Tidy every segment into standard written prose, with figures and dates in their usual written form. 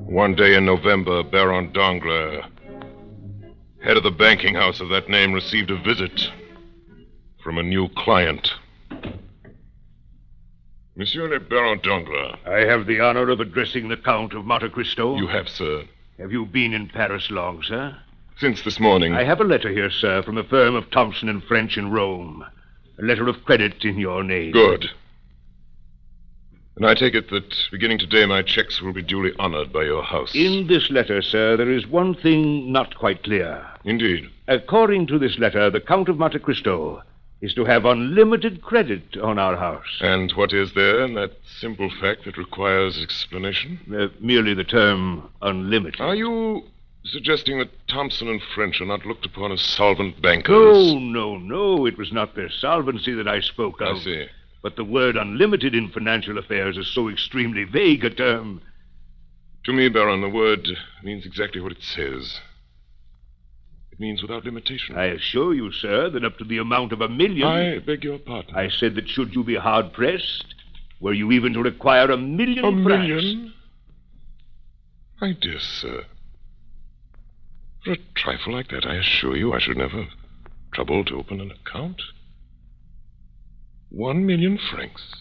One day in November, Baron Danglars, head of the banking house of that name, received a visit from a new client. Monsieur le Baron Danglars. I have the honor of addressing the Count of Monte Cristo. You have, sir. Have you been in Paris long, sir? Since this morning. I have a letter here, sir, from the firm of Thompson and French in Rome. A letter of credit in your name. Good. And I take it that beginning today my checks will be duly honored by your house. In this letter, sir, there is one thing not quite clear. Indeed. According to this letter, the Count of Monte Cristo is to have unlimited credit on our house. And what is there in that simple fact that requires explanation? Merely the term unlimited. Are you suggesting that Thompson and French are not looked upon as solvent bankers? No. It was not their solvency that I spoke of. I see. But the word unlimited in financial affairs is so extremely vague a term. To me, Baron, the word means exactly what it says. It means without limitation. I assure you, sir, that up to the amount of $1 million... I beg your pardon. I said that should you be hard-pressed, were you even to require $1 million $1 francs... million? My dear sir, for a trifle like that, I assure you I should never trouble to open an account. 1 million francs.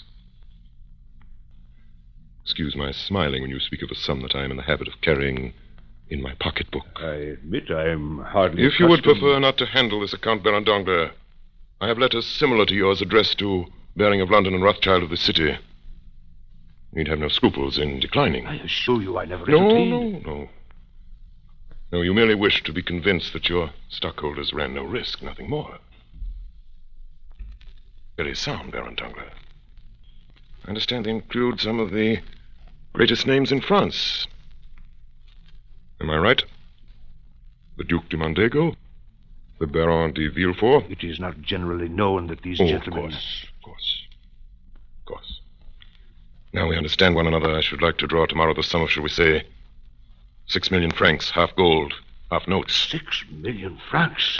Excuse my smiling when you speak of a sum that I am in the habit of carrying in my pocketbook. I admit I am hardly If you would prefer not to handle this account, Baron Danglars, I have letters similar to yours addressed to Baring of London and Rothschild of the city. You'd have no scruples in declining. I assure you I never entertained... No, you merely wished to be convinced that your stockholders ran no risk, nothing more. Very sound, Baron Danglars. I understand they include some of the greatest names in France. Am I right? The Duc de Mondego? The Baron de Villefort? It is not generally known that these gentlemen... Of course. Now we understand one another. I should like to draw tomorrow the sum of, shall we say, 6 million francs, half gold, half notes. 6 million francs?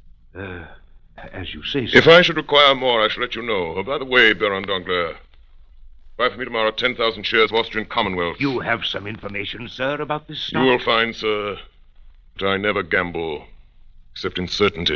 As you say, sir. If I should require more, I shall let you know. Oh, by the way, Baron Danglars, buy for me tomorrow 10,000 shares of Austrian Commonwealth. You have some information, sir, about this stock? You will find, sir, that I never gamble, except in certainty.